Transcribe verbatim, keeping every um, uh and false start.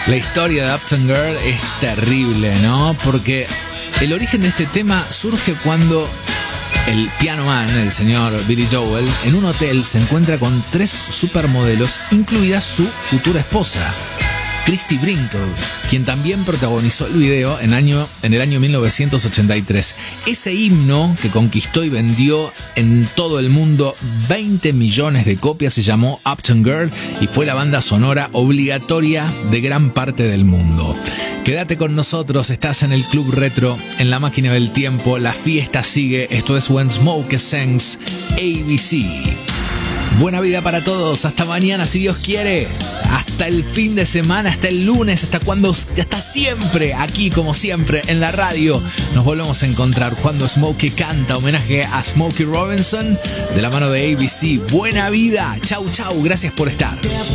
La historia de Uptown Girl es terrible, ¿no? Porque el origen de este tema surge cuando el piano man, el señor Billy Joel, en un hotel se encuentra con tres supermodelos, incluida su futura esposa, Christie Brinkley, quien también protagonizó el video en, año, en el año mil novecientos ochenta y tres. Ese himno que conquistó y vendió en todo el mundo veinte millones de copias se llamó Uptown Girl y fue la banda sonora obligatoria de gran parte del mundo. Quédate con nosotros, estás en el Club Retro, en la máquina del tiempo, la fiesta sigue, esto es When Smoke Sings, A B C. Buena vida para todos, hasta mañana si Dios quiere, hasta el fin de semana, hasta el lunes, hasta cuando, hasta siempre, aquí como siempre en la radio. Nos volvemos a encontrar cuando Smokey canta homenaje a Smokey Robinson de la mano de A B C. Buena vida, chau chau, gracias por estar.